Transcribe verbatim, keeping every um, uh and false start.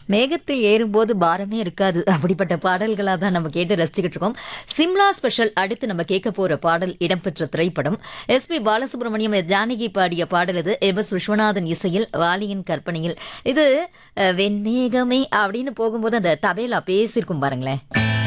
மேகத்தில் ஏறும்போது பாரமே இருக்காது. அப்படிப்பட்ட பாடல்களா தான் நம்ம கேட்டு ரசிச்சுக்கிட்டு இருக்கோம். சிம்லா ஸ்பெஷல் அடுத்து நம்ம கேட்க போற பாடல் இடம்பெற்ற திரைப்படம் எஸ்பி பாலசுப்ரமணியம் ஜானகி பாடிய பாடல் இது. எம் எஸ் விஸ்வநாதன் இசையில் வாலியின் கற்பனையில் இது அஹ், வெண்மேகமே அப்படின்னு போகும்போது அந்த தபேலா பேசியிருக்கும் பாருங்களேன்.